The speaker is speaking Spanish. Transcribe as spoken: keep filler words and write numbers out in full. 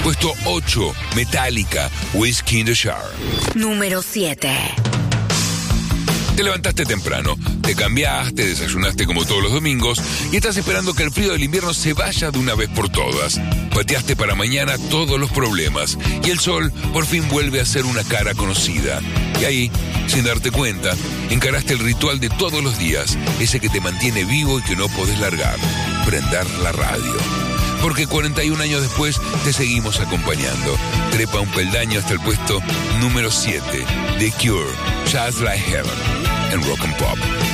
Puesto ocho, Metallica, Whiskey in the Jar. Número siete. Te levantaste temprano, te cambiaste, desayunaste como todos los domingos y estás esperando que el frío del invierno se vaya de una vez por todas. Pateaste para mañana todos los problemas y el sol por fin vuelve a ser una cara conocida. Y ahí, sin darte cuenta, encaraste el ritual de todos los días, ese que te mantiene vivo y que no podés largar, prender la radio. Porque cuarenta y un años después te seguimos acompañando. Trepa un peldaño hasta el puesto número siete, The Cure, Just Like Heaven, en Rock and Pop.